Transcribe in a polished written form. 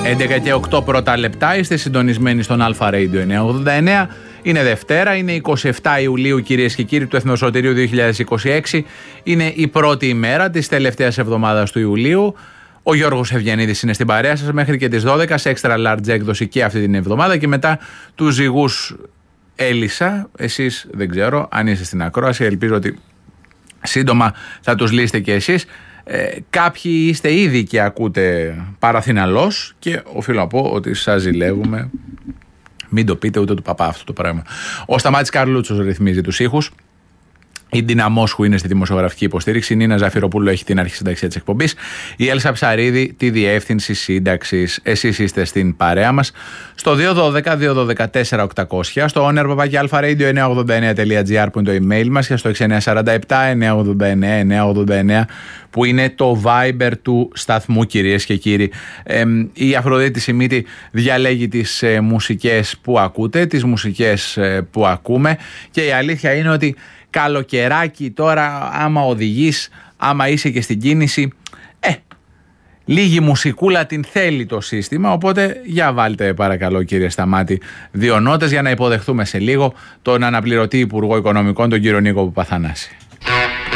11 και 8 πρώτα λεπτά, είστε συντονισμένοι στον Αλφα Radio 989. Είναι Δευτέρα, είναι 27 Ιουλίου κυρίες και κύριοι του Εθνοσωτηρίου 2026. Είναι η πρώτη ημέρα της τελευταίας εβδομάδας του Ιουλίου. Ο Γιώργος Ευγενίδης είναι στην παρέα σας μέχρι και τις 12 σε extra large έκδοση και αυτή την εβδομάδα, και μετά τους ζυγούς έλυσα. Εσείς δεν ξέρω αν είστε στην ακρόαση, ελπίζω ότι σύντομα θα τους λύσετε και εσείς. Κάποιοι είστε ήδη και ακούτε παραθυναλώς και οφείλω να πω ότι σας ζηλεύουμε. Μην το πείτε ούτε του παπά αυτό το πράγμα. Ο Σταμάτης Καρλούτσος ρυθμίζει τους ήχους. Η Δυναμόσχου είναι στη δημοσιογραφική υποστήριξη. Η Νίνα Ζαφυροπούλου έχει την αρχισυνταξία της εκπομπής. Η Έλσα Ψαρίδη τη διεύθυνση σύνταξης. Εσείς είστε στην παρέα μας στο 212-214-800, στο oner@alpharadio989.gr που είναι το email μας, και στο 6947-989-989 που είναι το Viber του σταθμού, κυρίες και κύριοι. Η Αφροδίτη Σιμίτη διαλέγει τις μουσικές που ακούτε, τις μουσικές που ακούμε, και η αλήθεια είναι ότι καλοκαιράκι τώρα, άμα οδηγείς, άμα είσαι και στην κίνηση, λίγη μουσικούλα την θέλει το σύστημα, οπότε για βάλτε παρακαλώ κύριε Σταμάτη 2 νότες για να υποδεχθούμε σε λίγο τον αναπληρωτή Υπουργό Οικονομικών, τον κύριο Νίκο Παπαθανάση.